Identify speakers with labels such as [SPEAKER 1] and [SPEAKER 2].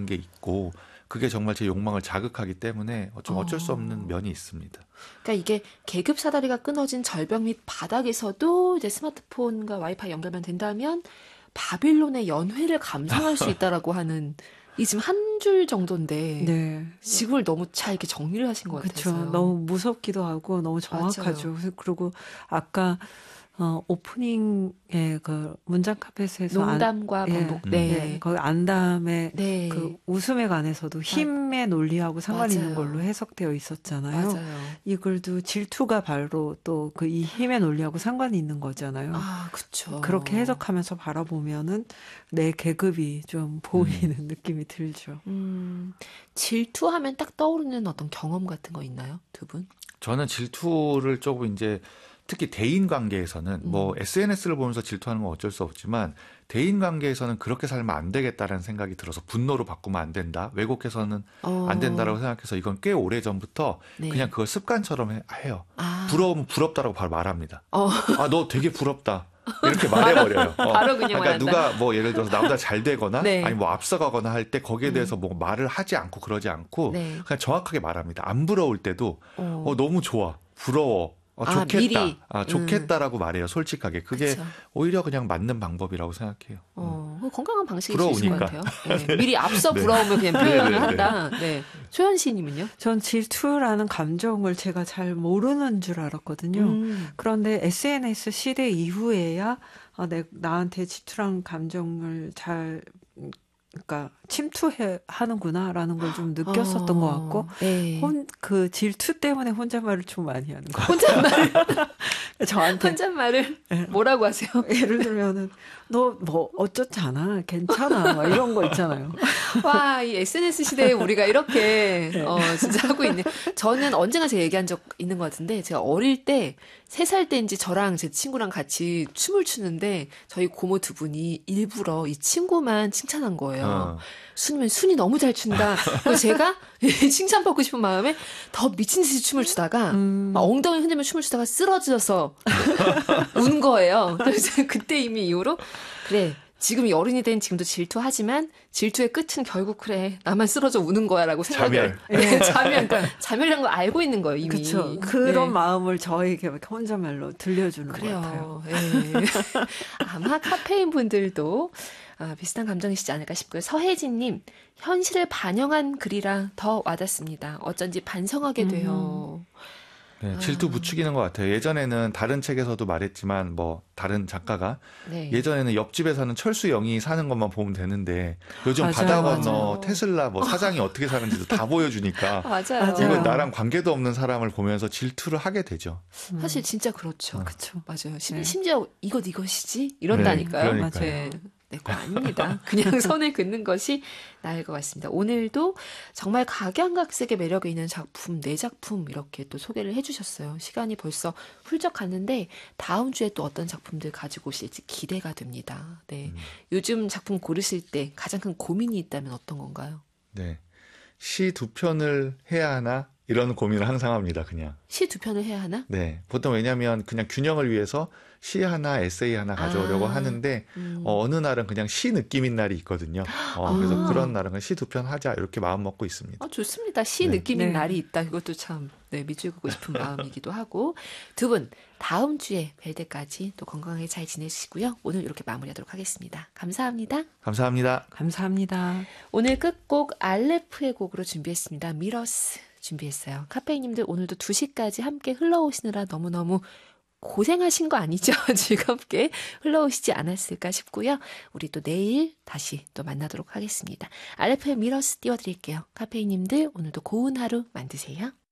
[SPEAKER 1] 게 있고 그게 정말 제 욕망을 자극하기 때문에 좀 어쩔 수 없는 면이 있습니다.
[SPEAKER 2] 그러니까 이게 계급 사다리가 끊어진 절벽 밑 바닥에서도 이제 스마트폰과 와이파이 연결만 된다면 바빌론의 연회를 감상할 수 있다라고 하는 이 지금 한 줄 정도인데
[SPEAKER 3] 네.
[SPEAKER 2] 지구를 너무 잘 이렇게 정리를 하신 것
[SPEAKER 3] 그렇죠.
[SPEAKER 2] 같아요.
[SPEAKER 3] 너무 무섭기도 하고 너무 정확하죠. 그리고 아까 오프닝의 그 문장 카펫에서
[SPEAKER 2] 농담과 반복. 네.
[SPEAKER 3] 거기 안담의
[SPEAKER 2] 네.
[SPEAKER 3] 그 웃음에 관해서도 힘의 논리하고 상관 있는
[SPEAKER 2] 맞아요.
[SPEAKER 3] 걸로 해석되어 있었잖아요.
[SPEAKER 2] 맞아요.
[SPEAKER 3] 이 글도 질투가 바로 또 그 이 힘의 논리하고 상관이 있는 거잖아요.
[SPEAKER 2] 아, 그렇죠.
[SPEAKER 3] 그렇게 해석하면서 바라보면은 내 계급이 좀 보이는 느낌이 들죠.
[SPEAKER 2] 질투하면 딱 떠오르는 어떤 경험 같은 거 있나요? 두 분?
[SPEAKER 1] 저는 질투를 조금 이제 특히 대인 관계에서는 뭐 SNS를 보면서 질투하는 건 어쩔 수 없지만 대인 관계에서는 그렇게 살면 안 되겠다라는 생각이 들어서 분노로 바꾸면 안 된다. 왜곡해서는 안 된다라고 생각해서 이건 꽤 오래전부터
[SPEAKER 2] 네.
[SPEAKER 1] 그냥 그걸 습관처럼 해요.
[SPEAKER 2] 아.
[SPEAKER 1] 부러우면 부럽다라고 바로 말합니다. 아, 너 되게 부럽다. 이렇게 말해버려요.
[SPEAKER 2] 바로 그냥
[SPEAKER 1] 그러니까
[SPEAKER 2] 말한다.
[SPEAKER 1] 누가 뭐 예를 들어서 나보다 잘 되거나
[SPEAKER 2] 네.
[SPEAKER 1] 아니 뭐 앞서가거나 할 때 거기에 대해서 뭐 말을 하지 않고 그러지 않고
[SPEAKER 2] 네.
[SPEAKER 1] 그냥 정확하게 말합니다. 안 부러울 때도 너무 좋아. 부러워. 좋겠다.
[SPEAKER 2] 미리.
[SPEAKER 1] 좋겠다라고 말해요. 솔직하게. 그게
[SPEAKER 2] 그쵸.
[SPEAKER 1] 오히려 그냥 맞는 방법이라고 생각해요.
[SPEAKER 2] 건강한 방식일 수 있을 것
[SPEAKER 1] 부러우니까.
[SPEAKER 2] 같아요. 네. 미리 앞서 부러우면 그냥 표현을 한다. 네. 소연 씨님은요?
[SPEAKER 3] 전 질투라는 감정을 제가 잘 모르는 줄 알았거든요. 그런데 SNS 시대 이후에야 나한테 질투라는 감정을 잘 그러니까 침투하는구나라는 걸 좀 느꼈었던 것 같고
[SPEAKER 2] 네.
[SPEAKER 3] 그 질투 때문에 혼잣말을 좀 많이 하는 거예요.
[SPEAKER 2] 혼잣말
[SPEAKER 3] 저한테
[SPEAKER 2] 혼잣말을 뭐라고 하세요?
[SPEAKER 3] 예를 들면은 너 뭐 어쩌잖아 괜찮아 막 이런 거 있잖아요.
[SPEAKER 2] 와, 이 SNS 시대에 우리가 이렇게 진짜 하고 있네. 저는 언젠가 제가 얘기한 적 있는 것 같은데 제가 어릴 때 3살 때인지 저랑 제 친구랑 같이 춤을 추는데 저희 고모 두 분이 일부러 이 친구만 칭찬한 거예요. 순이 너무 잘 춘다. 그래서 제가 칭찬받고 싶은 마음에 더 미친 듯이 춤을 추다가 막 엉덩이 흔들며 춤을 추다가 쓰러져서 운 거예요. 그래서 그때 이미 이후로 그래. 지금 이 어른이 된 지금도 질투하지만 질투의 끝은 결국 그래 나만 쓰러져 우는 거야라고 생각을 자멸이라는 걸 알고 있는 거예요 이미.
[SPEAKER 3] 그렇죠. 그런 마음을 저에게 혼잣말로 들려주는 것 같아요.
[SPEAKER 2] 네. 아마 카페인 분들도 비슷한 감정이시지 않을까 싶고요. 서혜진님 현실을 반영한 글이라 더 와닿습니다. 어쩐지 반성하게 돼요.
[SPEAKER 1] 네, 질투 부추기는 것 같아요. 예전에는 다른 책에서도 말했지만 뭐 다른 작가가 예전에는 옆집에 사는 철수영이 사는 것만 보면 되는데 요즘 바다 건너 테슬라 뭐 사장이 어떻게 사는지도 다 보여주니까
[SPEAKER 2] 맞아요.
[SPEAKER 1] 이건 나랑 관계도 없는 사람을 보면서 질투를 하게 되죠.
[SPEAKER 2] 사실 진짜 그렇죠.
[SPEAKER 3] 그렇죠.
[SPEAKER 2] 맞아요. 심지어 이것이지 이런다니까요.
[SPEAKER 1] 네,
[SPEAKER 2] 맞아요. 네, 그거 아닙니다. 그냥 선을 긋는 것이 나을 것 같습니다. 오늘도 정말 각양각색의 매력이 있는 작품, 4작품 이렇게 또 소개를 해주셨어요. 시간이 벌써 훌쩍 갔는데 다음 주에 또 어떤 작품들 가지고 오실지 기대가 됩니다. 네, 요즘 작품 고르실 때 가장 큰 고민이 있다면 어떤 건가요?
[SPEAKER 1] 네, 시 2편을 해야 하나? 이런 고민을 항상 합니다, 그냥.
[SPEAKER 2] 시 2편을 해야 하나?
[SPEAKER 1] 네. 보통 왜냐하면 그냥 균형을 위해서 시 하나, 에세이 하나 가져오려고 하는데, 어느 날은 그냥 시 느낌인 날이 있거든요. 그래서 그런 날은 그냥 시 2편 하자, 이렇게 마음 먹고 있습니다.
[SPEAKER 2] 좋습니다. 시 느낌인 날이 있다. 이것도 참, 밑줄 긋고 싶은 마음이기도 하고. 두 분, 다음 주에 뵐 때까지 또 건강하게 잘 지내시고요. 오늘 이렇게 마무리하도록 하겠습니다. 감사합니다.
[SPEAKER 1] 감사합니다.
[SPEAKER 3] 감사합니다.
[SPEAKER 2] 오늘 끝곡 알레프의 곡으로 준비했습니다. 미러스. 준비했어요. 카페인님들 오늘도 2시까지 함께 흘러오시느라 너무너무 고생하신 거 아니죠? 즐겁게 흘러오시지 않았을까 싶고요. 우리 또 내일 다시 또 만나도록 하겠습니다. 알레프의 미러스 띄워드릴게요. 카페인님들 오늘도 고운 하루 만드세요.